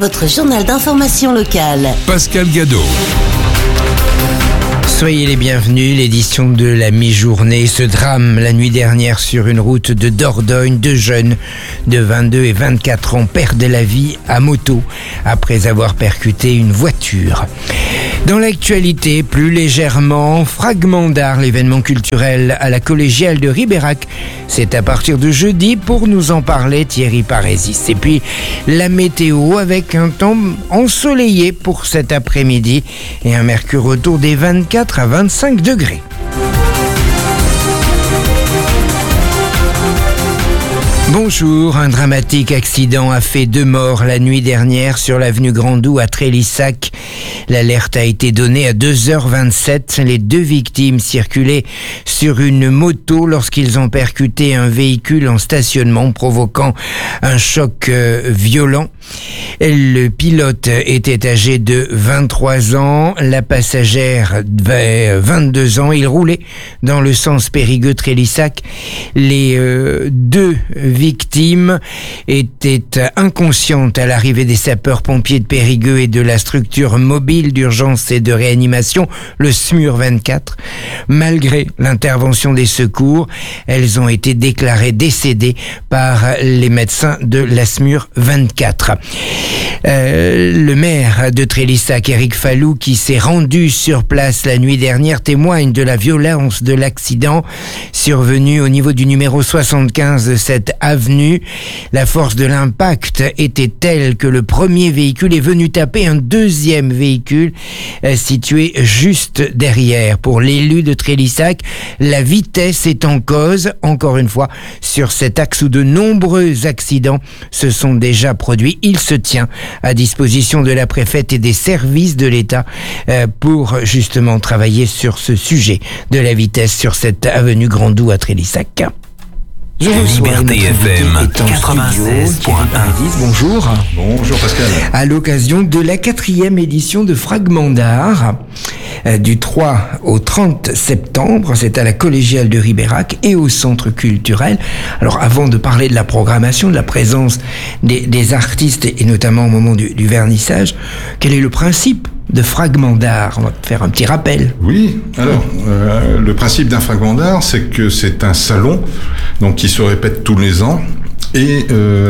votre journal d'information locale. Pascal Gadot. Soyez les bienvenus, l'édition de la mi-journée. Ce drame la nuit dernière sur une route de Dordogne, deux jeunes de 22 et 24 ans perdent la vie à moto après avoir percuté une voiture. Dans l'actualité, plus légèrement, Fragment d'art, l'événement culturel à la collégiale de Ribérac. C'est à partir de jeudi. Pour nous en parler, Thierry Parésis. Et puis, la météo avec un temps ensoleillé pour cet après-midi et un mercure autour des 24 à 25 degrés. Bonjour, un dramatique accident a fait 2 morts la nuit dernière sur l'avenue Grandou à Trélissac. L'alerte a été donnée à 2h27. Les 2 victimes circulaient sur une moto lorsqu'ils ont percuté un véhicule en stationnement, provoquant un choc violent. Le pilote était âgé de 23 ans, la passagère avait 22 ans. Il roulait dans le sens Périgueux-Trélissac. Les 2 victimes étaient inconscientes à l'arrivée des sapeurs-pompiers de Périgueux et de la structure mobile d'urgence et de réanimation, le SMUR 24. Malgré l'intervention des secours, elles ont été déclarées décédées par les médecins de la SMUR 24. Le maire de Trélissac, Éric Fallou, qui s'est rendu sur place la nuit dernière, témoigne de la violence de l'accident survenu au niveau du numéro 75 de cette avenue. La force de l'impact était telle que le premier véhicule est venu taper un deuxième véhicule situé juste derrière. Pour l'élu de Trélissac, la vitesse est en cause, encore une fois, sur cet axe où de nombreux accidents se sont déjà produits. Il se tient à disposition de la préfète et des services de l'État pour justement travailler sur ce sujet de la vitesse sur cette avenue Grandou à Trélissac. Je reçois Liberté FM 96.1. Bonjour. Bonjour Pascal. À l'occasion de la 4e édition de Fragment d'art, du 3 au 30 septembre, c'est à la collégiale de Ribérac et au centre culturel. Alors avant de parler de la programmation, de la présence des artistes et notamment au moment du vernissage, quel est le principe de Fragment d'art? On va faire un petit rappel. Oui, alors le principe d'un fragment d'art, c'est que c'est un salon donc qui se répète tous les ans et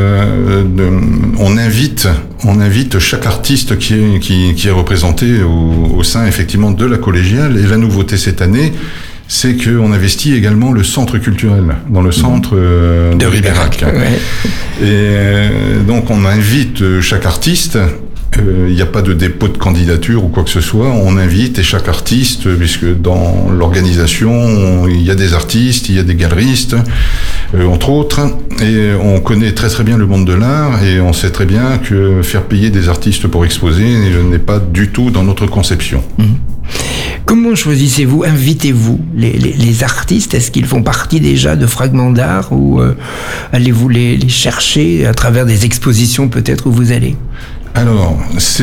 on invite chaque artiste qui est représenté au sein effectivement de la collégiale. Et la nouveauté cette année, c'est qu'on investit également le centre culturel dans le centre de Ribérac. Ouais. Et donc on invite chaque artiste. Il n'y a pas de dépôt de candidature ou quoi que ce soit. On invite et chaque artiste, puisque dans l'organisation, il y a des artistes, il y a des galeristes, entre autres. Et on connaît très très bien le monde de l'art et on sait très bien que faire payer des artistes pour exposer n'est pas du tout dans notre conception. Comment choisissez-vous, invitez-vous les artistes? Est-ce qu'ils font partie déjà de Fragment d'art ou allez-vous les chercher à travers des expositions peut-être où vous allez? Alors,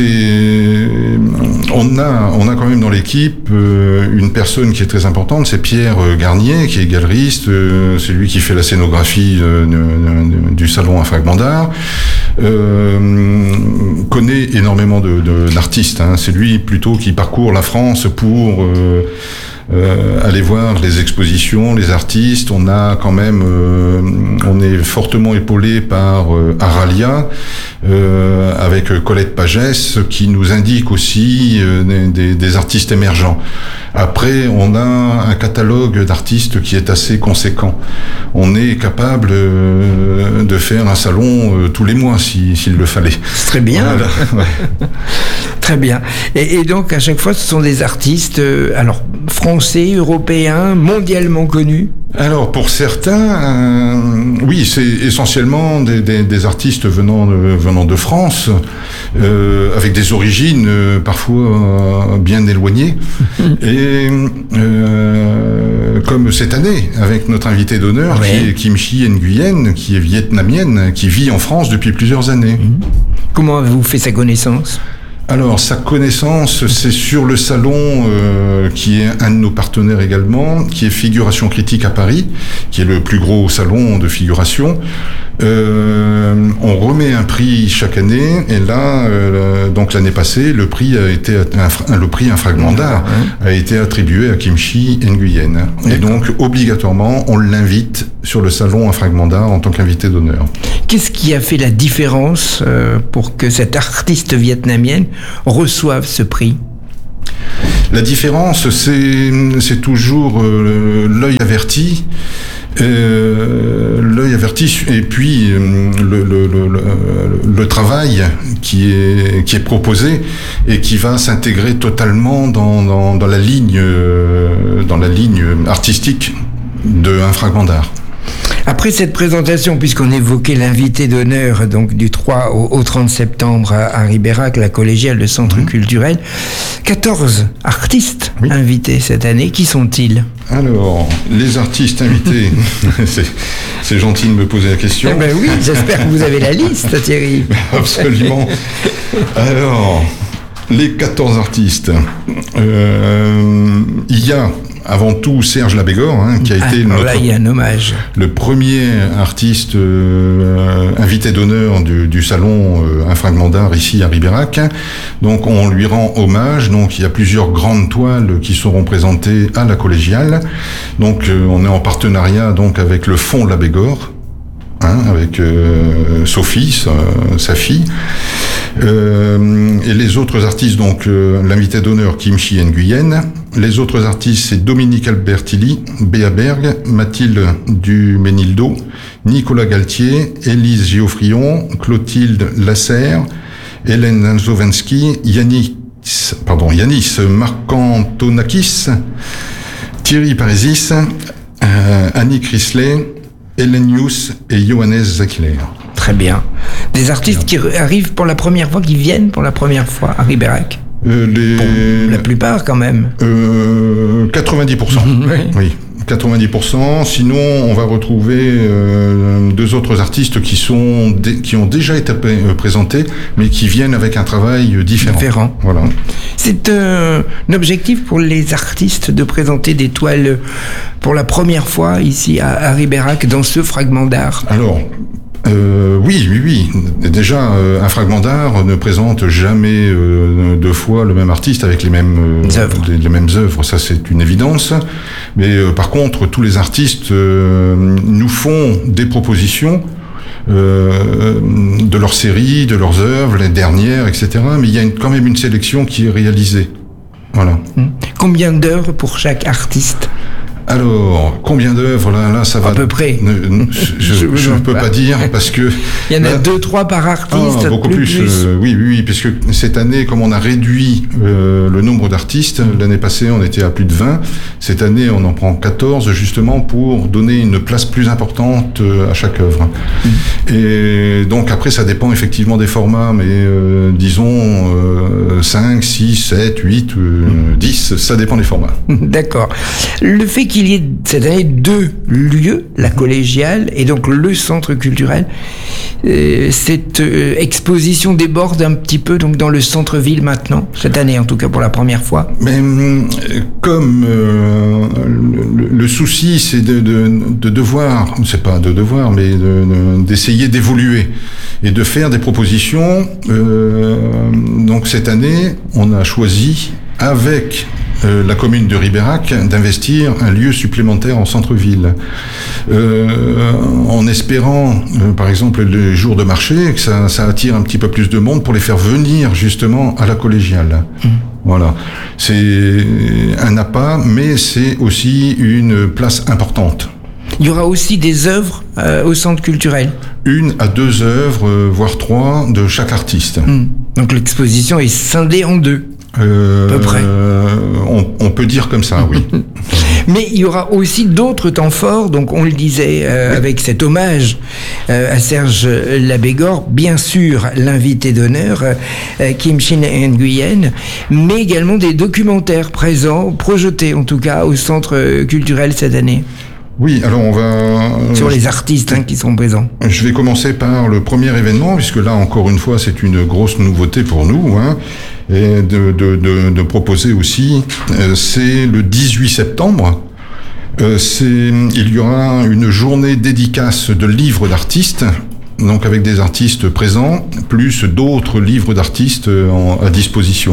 on a quand même dans l'équipe une personne qui est très importante, c'est Pierre Garnier, qui est galeriste, c'est lui qui fait la scénographie du salon à Fragment d'art, connaît énormément d'artistes, hein. C'est lui plutôt qui parcourt la France pour aller voir les expositions, les artistes. On a quand même, on est fortement épaulé par Aralia, avec Colette Pagès, qui nous indique aussi des artistes émergents. Après, on a un catalogue d'artistes qui est assez conséquent. On est capable de faire un salon tous les mois, s'il le fallait. Très bien. Voilà, ouais. Très bien. Et donc, à chaque fois, ce sont des artistes, alors, français, européens, mondialement connus? Alors, pour certains, oui, c'est essentiellement des artistes venant de France, avec des origines parfois bien éloignées. Et comme cette année, avec notre invitée d'honneur, oui, qui est Kim Chi Nguyen, qui est vietnamienne, qui vit en France depuis plusieurs années. Comment avez-vous fait sa connaissance ? Alors, sa connaissance, c'est sur le salon qui est un de nos partenaires également, qui est Figuration Critique à Paris, qui est le plus gros salon de figuration. On remet un prix chaque année, et là, donc l'année passée, le prix un fragment d'art a été attribué à Kimchi Nguyen. Et donc, obligatoirement, on l'invite sur le salon un fragment d'art en tant qu'invité d'honneur. Qu'est-ce qui a fait la différence pour que cette artiste vietnamienne reçoive ce prix? La différence, c'est toujours l'œil averti. L'œil averti et puis le travail qui est proposé et qui va s'intégrer totalement dans la ligne artistique d'un fragment d'art. Après cette présentation, puisqu'on évoquait l'invité d'honneur donc du 3 au 30 septembre à Ribérac, la collégiale, le centre culturel, 14 artistes invités cette année. Qui sont-ils? Alors, les artistes invités, c'est gentil de me poser la question. Eh ben oui, j'espère que vous avez la liste, Thierry. Absolument. Alors, les 14 artistes. Il y a avant tout Serge Labégor, qui a été il y a un hommage. Le premier artiste invité d'honneur du salon Un fragment d'art ici à Ribérac. Donc on lui rend hommage. Donc il y a plusieurs grandes toiles qui seront présentées à la collégiale. Donc on est en partenariat donc avec le Fonds Labégor, avec Sophie, sa fille. Et les autres artistes, donc l'invité d'honneur Kimchi Nguyen. Les autres artistes, c'est Dominique Albertilli, Béa Berg, Mathilde Duménildo, Nicolas Galtier, Élise Geoffrion, Clotilde Lasserre, Hélène Nanzovensky, Yanis Markantonakis, Thierry Parésis, Annie Chrisley, Elenius et Johannes Zakler. Très bien. Des artistes qui arrivent pour la première fois, qui viennent pour la première fois à Ribérac. La plupart quand même. 90%. Oui, 90%. Sinon, on va retrouver deux autres artistes qui ont déjà été présentés, mais qui viennent avec un travail différent. Voilà. C'est un objectif pour les artistes de présenter des toiles pour la première fois ici à Ribérac dans ce fragment d'art. Alors. Oui. Déjà, un fragment d'art ne présente jamais deux fois le même artiste avec les mêmes œuvres. Ça, c'est une évidence. Mais par contre, tous les artistes nous font des propositions de leurs séries, de leurs œuvres, les dernières, etc. Mais il y a quand même une sélection qui est réalisée. Voilà. Combien d'œuvres pour chaque artiste ? Alors, combien d'œuvres là ça va à peu près. Je ne peux pas dire parce que il y en a 2-3 par artiste. Beaucoup plus. Oui, puisque cette année, comme on a réduit le nombre d'artistes, l'année passée on était à plus de 20. Cette année, on en prend 14 justement pour donner une place plus importante à chaque œuvre. Et donc après, ça dépend effectivement des formats, mais disons 5, 6, 7, 8, 10, ça dépend des formats. D'accord. Le fait qu'il y ait cette année 2 lieux, la collégiale et donc le centre culturel, cette exposition déborde un petit peu donc dans le centre-ville maintenant, cette année en tout cas pour la première fois. Mais comme le souci c'est de devoir, c'est pas de devoir, mais d'essayer d'évoluer et de faire des propositions. Donc cette année, on a choisi avec la commune de Ribérac d'investir un lieu supplémentaire en centre-ville, en espérant par exemple les jours de marché que ça attire un petit peu plus de monde pour les faire venir justement à la collégiale. Voilà, c'est un appât, mais c'est aussi une place importante. Il y aura aussi des œuvres au centre culturel. 1 à 2 œuvres, voire 3 de chaque artiste. Donc l'exposition est scindée en 2. À peu près. On peut dire comme ça, oui. Mais il y aura aussi d'autres temps forts, donc on le disait avec cet hommage à Serge Labégor, bien sûr l'invité d'honneur Kimchi Nguyen, mais également des documentaires présents, projetés en tout cas au centre culturel cette année. Oui, alors on va... Sur les artistes qui sont présents. Je vais commencer par le premier événement, puisque là, encore une fois, c'est une grosse nouveauté pour nous. et de proposer aussi, c'est le 18 septembre. Il y aura une journée dédicace de livres d'artistes, donc avec des artistes présents, plus d'autres livres d'artistes à disposition.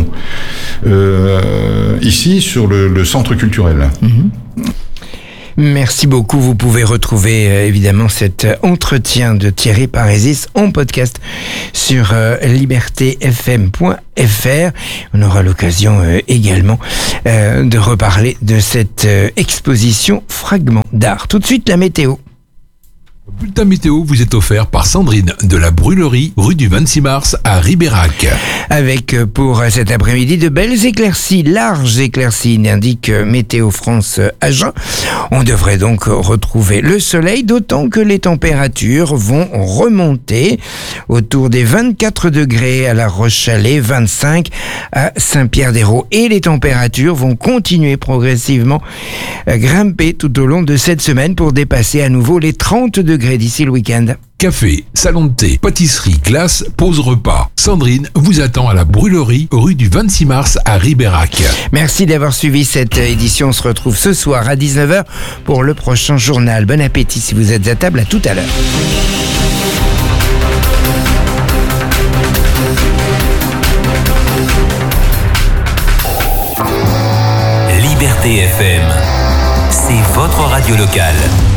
Ici, sur le centre culturel. Merci beaucoup. Vous pouvez retrouver évidemment cet entretien de Thierry Parésis en podcast sur libertéfm.fr. On aura l'occasion également de reparler de cette exposition Fragments d'art. Tout de suite, la météo. Le bulletin météo vous est offert par Sandrine de la Brûlerie, rue du 26 mars à Ribérac. Avec pour cet après-midi de belles éclaircies, larges éclaircies, indique Météo France Agen. On devrait donc retrouver le soleil, d'autant que les températures vont remonter autour des 24 degrés à La Roche-Chalais, 25 à Saint-Pierre-des-Raux. Et les températures vont continuer progressivement à grimper tout au long de cette semaine pour dépasser à nouveau les 30 degrés d'ici le week-end. Café, salon de thé, pâtisserie, glace, pause repas. Sandrine vous attend à la Brûlerie, rue du 26 mars à Ribérac. Merci d'avoir suivi cette édition. On se retrouve ce soir à 19h pour le prochain journal. Bon appétit si vous êtes à table. À tout à l'heure. Liberté FM, c'est votre radio locale.